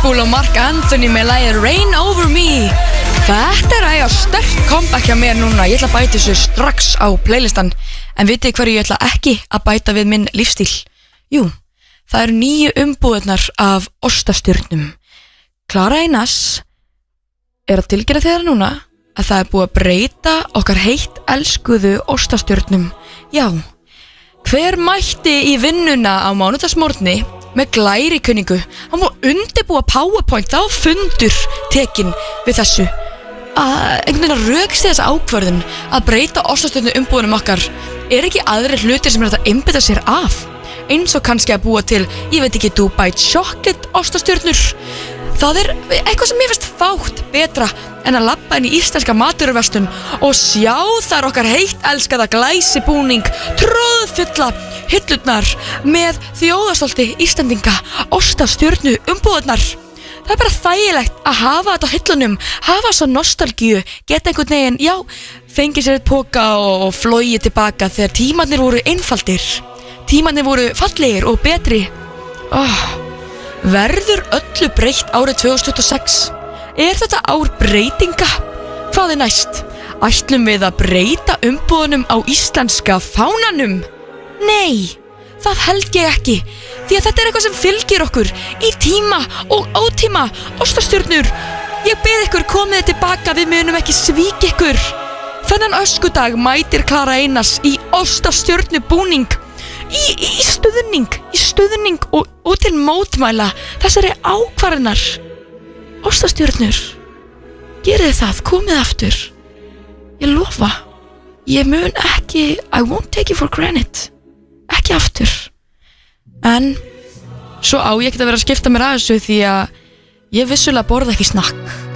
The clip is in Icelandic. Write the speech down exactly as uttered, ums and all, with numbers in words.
Pitbull og Mark Anthony með lagið Rain Over Me. Þetta er að eiga sterkt comeback hjá mér núna. Ég ætla að bæta þessu strax á playlistan. En vitið hverju ég ætla ekki að bæta við minn lífstíl? Jú, það eru nýju umbúðirnar af ostastjörnum. Klara Einars er að tilkynna þeirra núna að það er búið að breyta okkar heitt elskuðu ostastjörnum. Já, hver mætti í vinnuna á mánudagsmorgni með glæri kunningu? Hann var undirbúa PowerPoint, það var fundur tekinn við þessu að einhvern veginn að rökst þessa ákvörðun að breyta ostastjörnu umbúðunum okkar. Er ekki aðrir hlutir sem er hægt að einbeita sér af, eins og kannski að búa til, ég veit ekki, Dubai chocolate ostastjörnur? Það er eitthvað sem mér finnst fátt betra en að labba inn í íslenska matvöruverslun og sjá þar okkar heitt elskaða glæsibúning, tróðfulla hillurnar með þjóðarstolti Íslendinga, ostastjörnu umbúðirnar. Það er bara þægilegt að hafa þetta á hillunum, hafa svo nostalgíu, geta einhvern veginn, já, fengið sér eitt poka og flogið tilbaka þegar tímarnir voru einfaldir, tímarnir voru fallegir og betri. Oh. Verður öllu breytt árið tvö þúsund tuttugu og sex? Er þetta ár breytinga? Hvað er næst? Ætlum við að breyta umbúðunum á íslenska fánanum? Nei, það held ég ekki, því að þetta er eitthvað sem fylgir okkur í tíma og ótíma. Ostastjörnur, ég bið ykkur, komið tilbaka, við munum ekki svíkja ykkur. Þennan öskudag mætir Klara Einars í ostastjörnu búning Í, í stuðning, í stuðning og, og til mótmæla þessari ákvarðunar. Ostastjörnur, gerið það, komið aftur. Ég lofa, ég mun ekki, I won't take you for granted, ekki aftur. En svo á ég ekki að vera að skipta mér að þessu því að ég vissulega borða ekki snakk.